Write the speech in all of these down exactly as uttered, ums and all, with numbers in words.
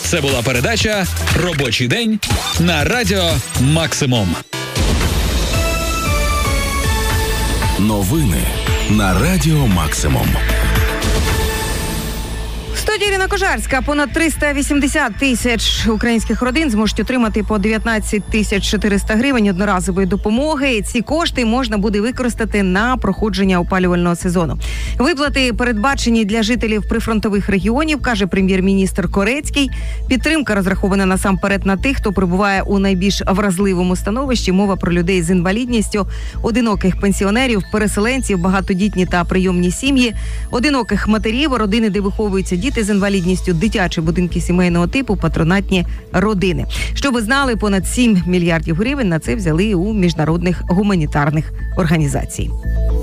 Це була передача «Робочий день» на Радіо Максимум. Новини на Радіо Максимум. Студія Ірина Кожарська. Понад триста вісімдесят тисяч українських родин зможуть отримати по дев'ятнадцять тисяч чотириста гривень одноразової допомоги. Ці кошти можна буде використати на проходження опалювального сезону. Виплати передбачені для жителів прифронтових регіонів, каже прем'єр-міністр Корецький. Підтримка розрахована насамперед на тих, хто перебуває у найбільш вразливому становищі. Мова про людей з інвалідністю, одиноких пенсіонерів, переселенців, багатодітні та прийомні сім'ї, одиноких матерів, родини, де виховуються діти з інвалідністю, дитячі будинки сімейного типу, патронатні родини. Щоб ви знали, понад сім мільярдів гривень на це взяли у міжнародних гуманітарних організацій.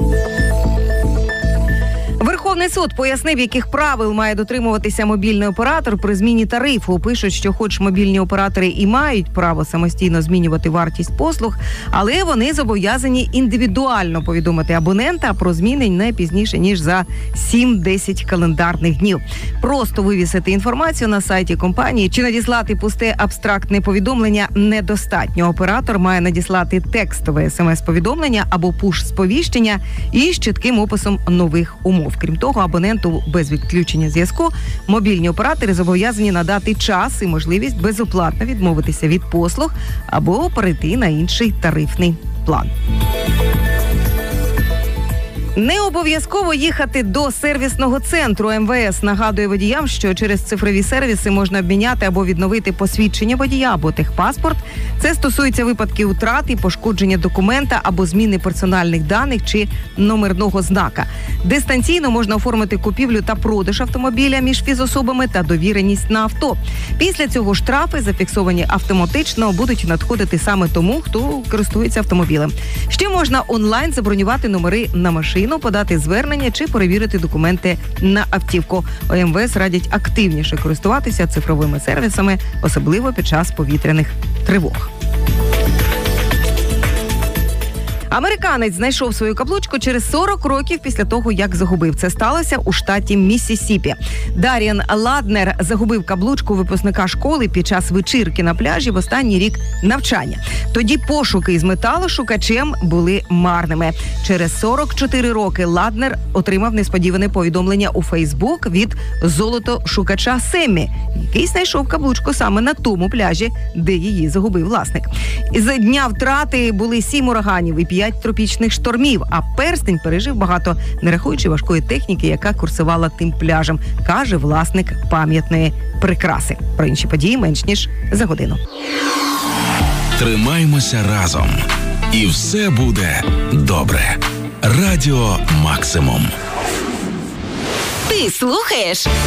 Верховний суд пояснив, яких правил має дотримуватися мобільний оператор при зміні тарифу. Пишуть, що хоч мобільні оператори і мають право самостійно змінювати вартість послуг, але вони зобов'язані індивідуально повідомити абонента про зміни не пізніше, ніж за сім-десять календарних днів. Просто вивісити інформацію на сайті компанії чи надіслати пусте абстрактне повідомлення недостатньо. Оператор має надіслати текстове смс-повідомлення або пуш-сповіщення із чітким описом нових умов. Крім того, абоненту без відключення зв'язку мобільні оператори зобов'язані надати час і можливість безоплатно відмовитися від послуг або перейти на інший тарифний план. Не обов'язково їхати до сервісного центру. ем ве ес нагадує водіям, що через цифрові сервіси можна обміняти або відновити посвідчення водія або техпаспорт. Це стосується випадків втрати, пошкодження документа або зміни персональних даних чи номерного знака. Дистанційно можна оформити купівлю та продаж автомобіля між фізособами та довіреність на авто. Після цього штрафи, зафіксовані автоматично, будуть надходити саме тому, хто користується автомобілем. Ще можна онлайн забронювати номери на машину, подати звернення чи перевірити документи на автівку. У ем ве ес радять активніше користуватися цифровими сервісами, особливо під час повітряних тривог. Американець знайшов свою каблучку через сорок років після того, як загубив. Це сталося у штаті Міссісіпі. Даріан Ладнер загубив каблучку випускника школи під час вечірки на пляжі в останній рік навчання. Тоді пошуки із металошукачем були марними. Через сорок чотири роки Ладнер отримав несподіване повідомлення у Фейсбук від золотошукача Семмі, який знайшов каблучку саме на тому пляжі, де її загубив власник. Із дня втрати були сім ураганів і п'ять тропічних штормів, а перстень пережив багато, не рахуючи важкої техніки, яка курсувала тим пляжем, каже власник пам'ятної прикраси. Про інші події менш ніж за годину. Тримаймося разом, і все буде добре. Радіо Максимум. Ти слухаєш